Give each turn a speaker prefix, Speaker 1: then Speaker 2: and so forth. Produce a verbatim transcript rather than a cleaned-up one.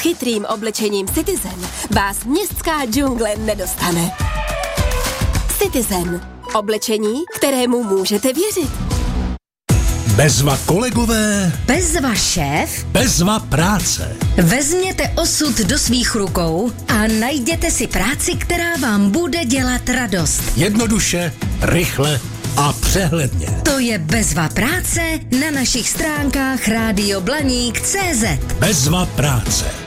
Speaker 1: chytrým oblečením Citizen vás městská džungle nedostane. Citizen. Oblečení, kterému můžete věřit.
Speaker 2: Bezva kolegové,
Speaker 3: Bezva šéf,
Speaker 2: bezva práce.
Speaker 3: Vezměte osud do svých rukou a najděte si práci, která vám bude dělat radost.
Speaker 2: Jednoduše, rychle a přehledně.
Speaker 3: To je Bezva práce na našich stránkách rádio blaník tečka cé zet.
Speaker 2: Bezva práce.